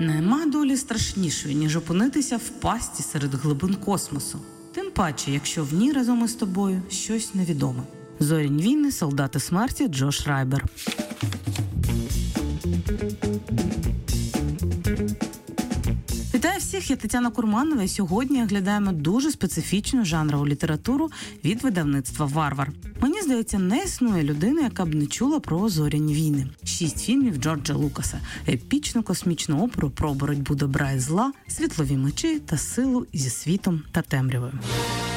Нема долі страшнішої, ніж опинитися в пастці серед глибин космосу. Тим паче, якщо в ній разом із тобою щось невідоме. Зорінь війни, солдати смерті, Джош Райбер. Вітаю всіх, я Тетяна Курманова, і сьогодні оглядаємо дуже специфічну жанрову літературу від видавництва «Варвар». Мені здається, не існує людини, яка б не чула про «Зоряні війни». 6 фільмів Джорджа Лукаса, епічну космічну оперу про боротьбу добра і зла, світлові мечі та силу зі світом та темрявою.